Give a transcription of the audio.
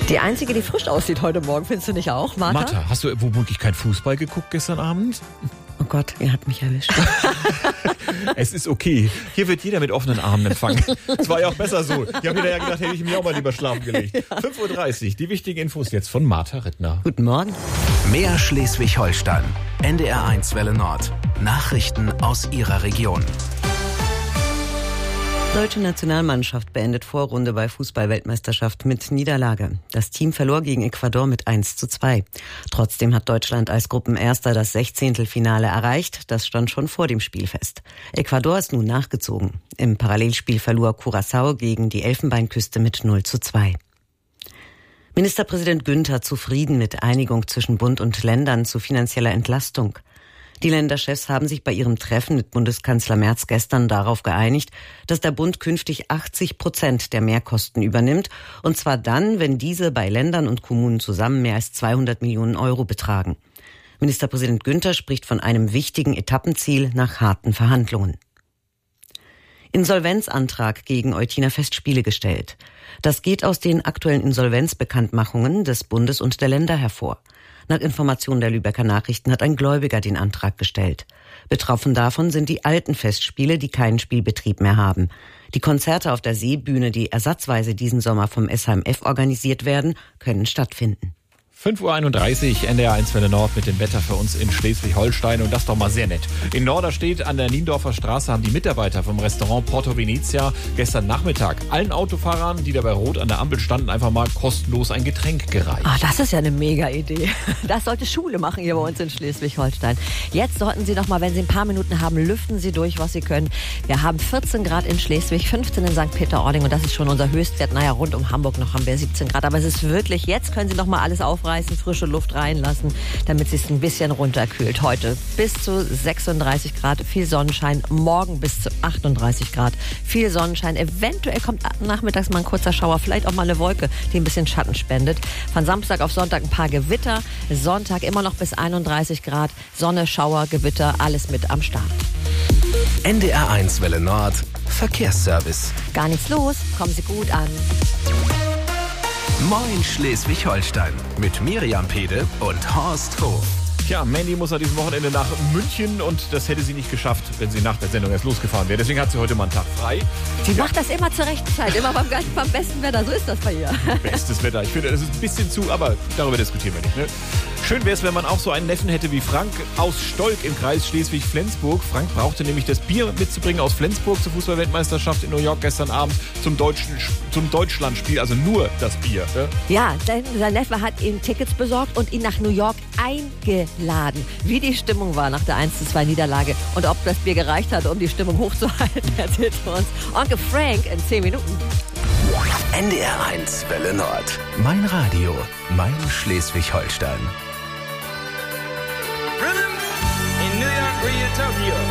Die einzige, die frisch aussieht heute Morgen, findest du nicht auch, Martha? Martha, hast du womöglich kein Fußball geguckt gestern Abend? Oh Gott, ihr habt mich erwischt. Es ist okay. Hier wird jeder mit offenen Armen empfangen. Es war ja auch besser so. Ich habe mir ja gedacht, hätte ich mir auch mal lieber schlafen gelegt. 5:30 Uhr, die wichtigen Infos jetzt von Martha Rittner. Guten Morgen. Mehr Schleswig-Holstein. NDR1 Welle Nord. Nachrichten aus Ihrer Region. Deutsche Nationalmannschaft beendet Vorrunde bei Fußball-Weltmeisterschaft mit Niederlage. Das Team verlor gegen Ecuador mit 1:2. Trotzdem hat Deutschland als Gruppenerster das 16. erreicht. Das stand schon vor dem Spiel fest. Ecuador ist nun nachgezogen. Im Parallelspiel verlor Curaçao gegen die Elfenbeinküste mit 0:2. Ministerpräsident Günther zufrieden mit Einigung zwischen Bund und Ländern zu finanzieller Entlastung. Die Länderchefs haben sich bei ihrem Treffen mit Bundeskanzler Merz gestern darauf geeinigt, dass der Bund künftig 80% der Mehrkosten übernimmt, und zwar dann, wenn diese bei Ländern und Kommunen zusammen mehr als 200 Millionen Euro betragen. Ministerpräsident Günther spricht von einem wichtigen Etappenziel nach harten Verhandlungen. Insolvenzantrag gegen Eutiner Festspiele gestellt. Das geht aus den aktuellen Insolvenzbekanntmachungen des Bundes und der Länder hervor. Nach Informationen der Lübecker Nachrichten hat ein Gläubiger den Antrag gestellt. Betroffen davon sind die alten Festspiele, die keinen Spielbetrieb mehr haben. Die Konzerte auf der Seebühne, die ersatzweise diesen Sommer vom SHMF organisiert werden, können stattfinden. 5:31 Uhr, NDR1 Welle Nord mit dem Wetter für uns in Schleswig-Holstein, und das doch mal sehr nett. In Norderstedt an der Niendorfer Straße haben die Mitarbeiter vom Restaurant Porto Venezia gestern Nachmittag allen Autofahrern, die da bei Rot an der Ampel standen, einfach mal kostenlos ein Getränk gereicht. Ah, das ist ja eine Mega-Idee. Das sollte Schule machen hier bei uns in Schleswig-Holstein. Jetzt sollten Sie noch mal, wenn Sie ein paar Minuten haben, lüften Sie durch, was Sie können. Wir haben 14 Grad in Schleswig, 15 in St. Peter-Ording, und das ist schon unser Höchstwert. Naja, rund um Hamburg noch haben wir 17 Grad. Aber es ist wirklich, jetzt können Sie noch mal alles aufreißen, frische Luft reinlassen, damit es sich ein bisschen runterkühlt. Heute bis zu 36 Grad, viel Sonnenschein. Morgen bis zu 38 Grad, viel Sonnenschein. Eventuell kommt nachmittags mal ein kurzer Schauer, vielleicht auch mal eine Wolke, die ein bisschen Schatten spendet. Von Samstag auf Sonntag ein paar Gewitter. Sonntag immer noch bis 31 Grad. Sonne, Schauer, Gewitter, alles mit am Start. NDR1 Welle Nord. Verkehrsservice. Gar nichts los, kommen Sie gut an. Moin Schleswig-Holstein mit Miriam Pede und Horst Hof. Tja, Mandy muss an diesem Wochenende nach München, und das hätte sie nicht geschafft, wenn sie nach der Sendung erst losgefahren wäre. Deswegen hat sie heute mal einen Tag frei. Sie macht das immer zur rechten Zeit, immer beim besten Wetter. So ist das bei ihr. Bestes Wetter. Ich finde, das ist ein bisschen zu, aber darüber diskutieren wir nicht. Ne? Schön wäre es, wenn man auch so einen Neffen hätte wie Frank aus Stolk im Kreis Schleswig-Flensburg. Frank brauchte nämlich das Bier mitzubringen aus Flensburg zur Fußball-Weltmeisterschaft in New York gestern Abend zum Deutschlandspiel, also nur das Bier. Ne? Ja, sein Neffe hat ihm Tickets besorgt und ihn nach New York eingeladen. Wie die Stimmung war nach der 1:2 Niederlage und ob das Bier gereicht hat, um die Stimmung hochzuhalten, erzählt uns Onkel Frank in 10 Minuten. NDR1 Welle Nord. Mein Radio, mein Schleswig-Holstein. In New York or Utopia.